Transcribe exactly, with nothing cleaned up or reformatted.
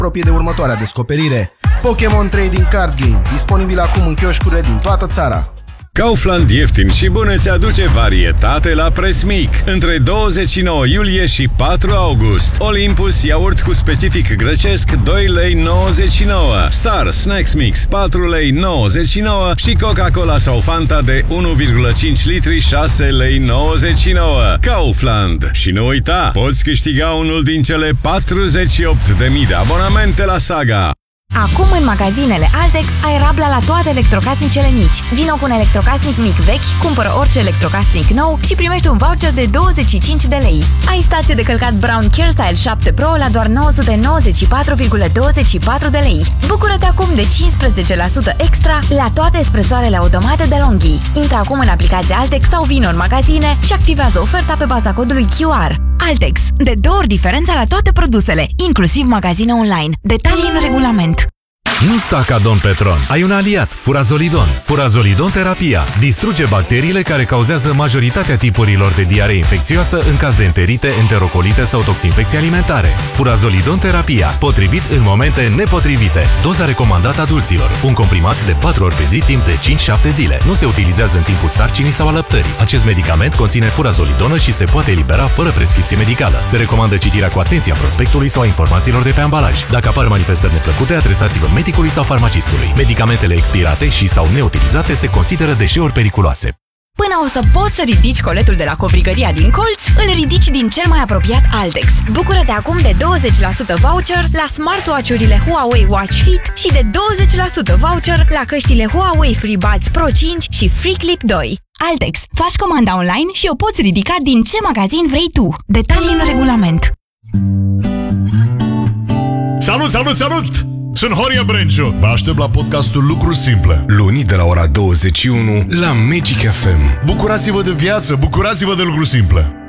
apropie de următoarea descoperire. Pokémon Trading Card Game, disponibil acum în chioșcurile din toată țara. Kaufland ieftin și bun îți aduce varietate la preț mic. Între douăzeci și nouă iulie și patru august. Olympus iaurt cu specific grecesc doi lei nouăzeci și nouă, Star Snacks Mix patru lei nouăzeci și nouă și Coca-Cola sau Fanta de unu virgulă cinci litri șase lei nouăzeci și nouă. Kaufland. Și nu uita, poți câștiga unul din cele patruzeci și opt de mii de abonamente la Saga. Acum în magazinele Altex ai rabla la toate electrocasnicele mici. Vino cu un electrocasnic mic vechi, cumpără orice electrocasnic nou și primești un voucher de douăzeci și cinci de lei. Ai stație de călcat Brown CareStyle șapte Pro la doar nouă sute nouăzeci și patru virgulă douăzeci și patru de lei. Bucură-te acum de cincisprezece la sută extra la toate espresoarele automate de Longhi. Intră acum în aplicația Altex sau vino în magazine și activează oferta pe baza codului Q R. Altex. De două ori diferența la toate produsele, inclusiv magazine online. Detalii în regulament. Nu sta ca Don Petron. Ai un aliat, Furazolidon. Furazolidon terapia distruge bacteriile care cauzează majoritatea tipurilor de diaree infecțioasă în caz de enterite, enterocolite sau toxinfecții alimentare. Furazolidon terapia, potrivit în momente nepotrivite. Doza recomandată adulților. Un comprimat de patru ori pe zi timp de cinci șapte zile. Nu se utilizează în timpul sarcinii sau alăptării. Acest medicament conține furazolidonă și se poate elibera fără prescripție medicală. Se recomandă citirea cu atenție a prospectului sau a informațiilor de pe ambalaj. Dacă apar manifestări neplăcute, adresați-vă medicului sau farmacistului. Medicamentele expirate și sau neutilizate se consideră deșeuri periculoase. Până o să poți să ridici coletul de la covrigăria din colț, îl ridici din cel mai apropiat Altex. Bucură-te acum de douăzeci la sută voucher la smartwatch-urile Huawei Watch Fit și de douăzeci la sută voucher la căștile Huawei FreeBuds Pro cinci și FreeClip doi. Altex. Faci comanda online și o poți ridica din ce magazin vrei tu. Detalii în regulament. Salut, salut, salut! Sunt Horia Brenciu. Vă aștept la podcastul Lucruri Simple. Luni de la ora douăzeci și unu la Magic F M. Bucurați-vă de viață, bucurați-vă de lucruri simple.